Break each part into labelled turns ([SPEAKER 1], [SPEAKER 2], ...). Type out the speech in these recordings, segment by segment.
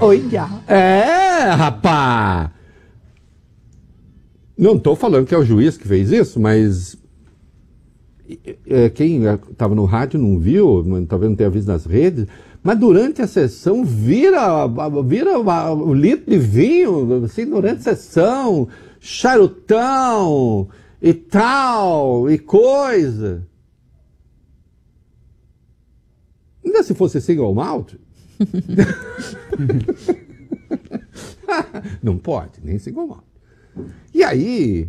[SPEAKER 1] Olha. É, rapá. Não estou falando que é o juiz que fez isso, mas quem estava no rádio não viu, talvez não tenha visto nas redes, mas durante a sessão vira o litro de vinho, assim, durante a sessão, charutão e tal, e coisa. Ainda se fosse single malt? Não pode, nem single malt. E aí,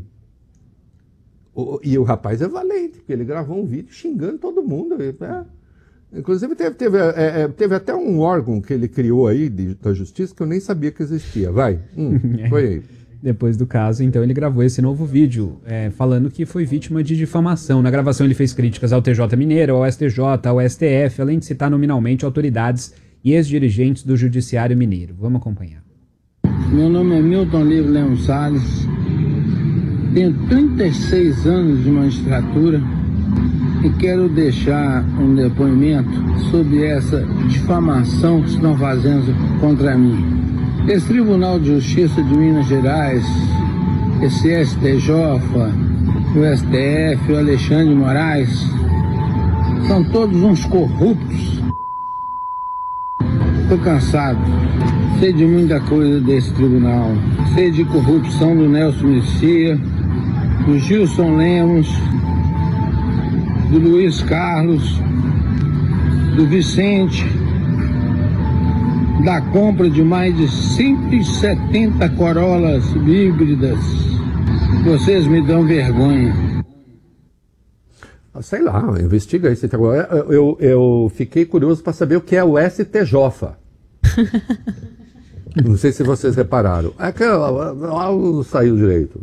[SPEAKER 1] o rapaz é valente, porque ele gravou um vídeo xingando todo mundo. Inclusive teve até um órgão que ele criou aí da justiça que eu nem sabia que existia. Vai, foi aí.
[SPEAKER 2] Depois do caso, então, ele gravou esse novo vídeo, falando que foi vítima de difamação. Na gravação ele fez críticas ao TJ Mineiro, ao STJ, ao STF, além de citar nominalmente autoridades e ex-dirigentes do Judiciário Mineiro. Vamos acompanhar.
[SPEAKER 3] Meu nome é Milton Livre Leão Salles, tenho 36 anos de magistratura e quero deixar um depoimento sobre essa difamação que estão fazendo contra mim. Esse Tribunal de Justiça de Minas Gerais, esse STJ, o STF, o Alexandre de Moraes, são todos uns corruptos. Estou cansado. Sei de muita coisa desse tribunal. Sei de corrupção do Nelson Messias, do Gilson Lemos, do Luiz Carlos, do Vicente, da compra de mais de 170 Corollas híbridas. Vocês me dão vergonha.
[SPEAKER 1] Sei lá, investiga isso. Eu fiquei curioso para saber o que é o STJ. Não sei se vocês repararam. É que não saiu direito.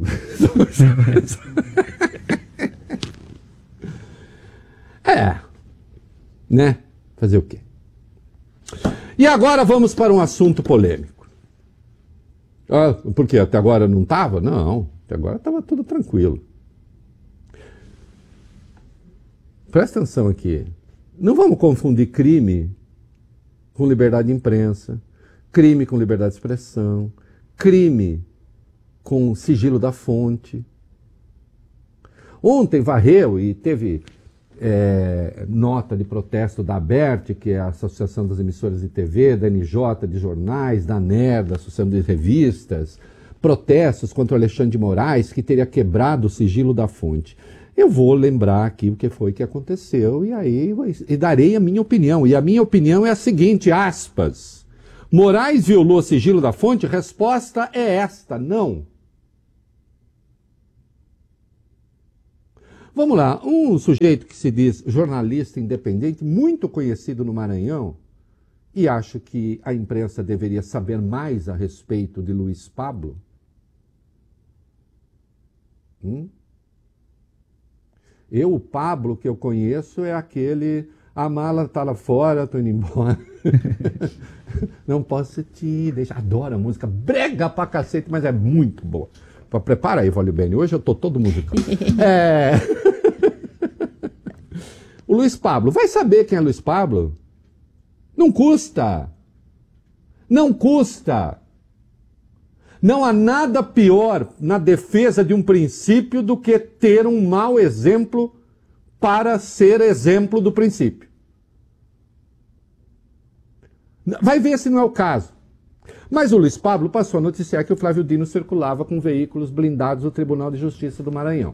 [SPEAKER 1] Né? Fazer o quê? E agora vamos para um assunto polêmico. Porque até agora não estava? Não, até agora estava tudo tranquilo. Presta atenção aqui. Não vamos confundir crime com liberdade de imprensa, crime com liberdade de expressão, crime com sigilo da fonte. Ontem varreu e teve nota de protesto da ABERT, que é a Associação das Emissoras de TV, da NJ, de jornais, da ANER, da Associação de Revistas, protestos contra o Alexandre de Moraes, que teria quebrado o sigilo da fonte. Eu vou lembrar aqui o que foi que aconteceu e darei a minha opinião. E a minha opinião é a seguinte, aspas. Moraes violou o sigilo da fonte? Resposta é esta, não. Vamos lá, um sujeito que se diz jornalista independente, muito conhecido no Maranhão, e acho que a imprensa deveria saber mais a respeito de Luiz Pablo. O Pablo que eu conheço é aquele, a mala está lá fora, estou indo embora. Não posso te deixar. Adoro a música, brega pra cacete, mas é muito boa. Prepara aí, Vólio Bene, hoje eu estou todo musical. O Luiz Pablo, vai saber quem é Luiz Pablo? Não custa. Não custa. Não há nada pior na defesa de um princípio do que ter um mau exemplo para ser exemplo do princípio. Vai ver se não é o caso. Mas o Luiz Pablo passou a noticiar que o Flávio Dino circulava com veículos blindados do Tribunal de Justiça do Maranhão.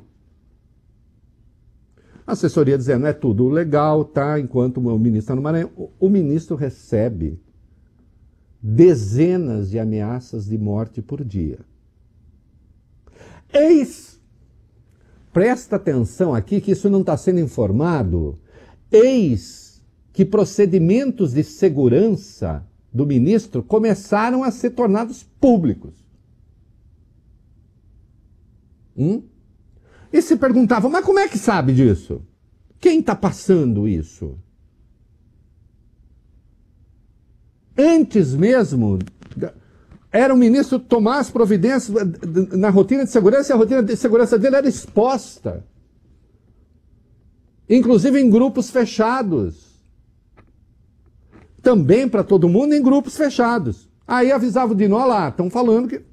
[SPEAKER 1] A assessoria dizendo, é tudo legal, tá? Enquanto o ministro está no Maranhão. O ministro recebe dezenas de ameaças de morte por dia. Presta atenção aqui que isso não está sendo informado. Eis que procedimentos de segurança do ministro começaram a ser tornados públicos. E se perguntavam, mas como é que sabe disso? Quem está passando isso? Antes mesmo, era o ministro tomar as providências na rotina de segurança, e a rotina de segurança dele era exposta. Inclusive em grupos fechados. Também para todo mundo em grupos fechados. Aí avisava o Dino, olha lá, estão falando que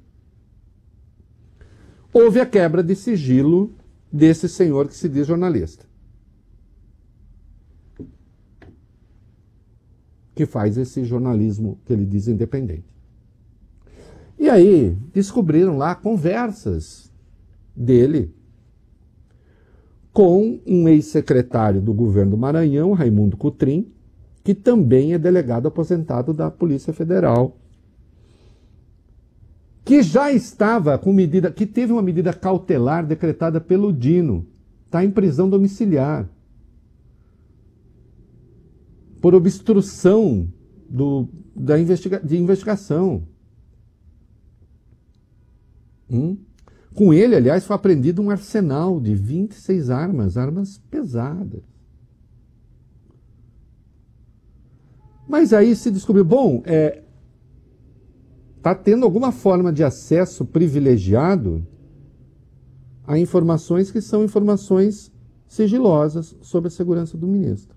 [SPEAKER 1] houve a quebra de sigilo desse senhor que se diz jornalista, que faz esse jornalismo que ele diz independente. E aí descobriram lá conversas dele com um ex-secretário do governo do Maranhão, Raimundo Cotrim, que também é delegado aposentado da Polícia Federal, que já estava com medida, que teve uma medida cautelar decretada pelo Dino, está em prisão domiciliar, por obstrução de investigação. Com ele, aliás, foi apreendido um arsenal de 26 armas pesadas. Mas aí se descobriu, bom, está tendo alguma forma de acesso privilegiado a informações que são informações sigilosas sobre a segurança do ministro.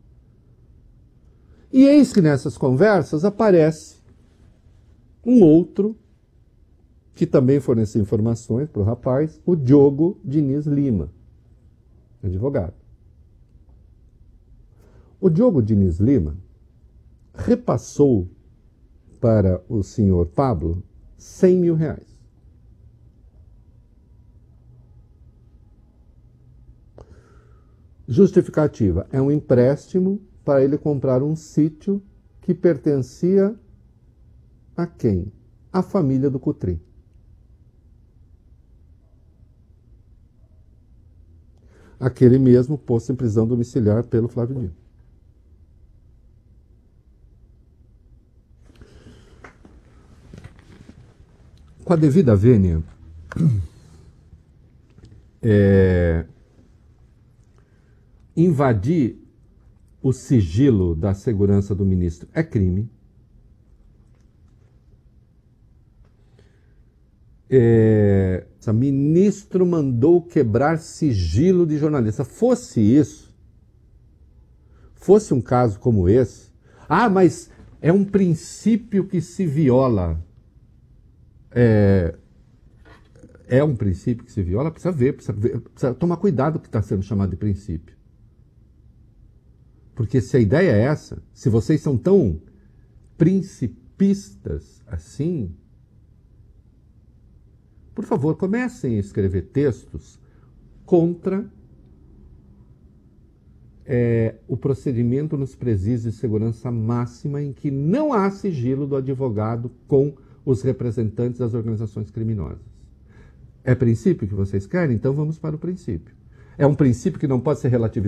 [SPEAKER 1] E eis que nessas conversas aparece um outro que também forneceu informações para o rapaz, o Diogo Diniz Lima, advogado. O Diogo Diniz Lima repassou para o senhor Pablo 100 mil reais. Justificativa, é um empréstimo para ele comprar um sítio que pertencia a quem? A família do Cotrim. Aquele mesmo posto em prisão domiciliar pelo Flávio Dino. Com a devida vênia, invadir o sigilo da segurança do ministro é crime. O ministro mandou quebrar sigilo de jornalista. Fosse isso, fosse um caso como esse, mas é um princípio que se viola. É um princípio que se viola, precisa ver, precisa tomar cuidado com o que está sendo chamado de princípio. Porque se a ideia é essa, se vocês são tão principistas assim, por favor, comecem a escrever textos contra o procedimento nos presídios de segurança máxima em que não há sigilo do advogado com os representantes das organizações criminosas. É princípio que vocês querem? Então vamos para o princípio. É um princípio que não pode ser relativizado.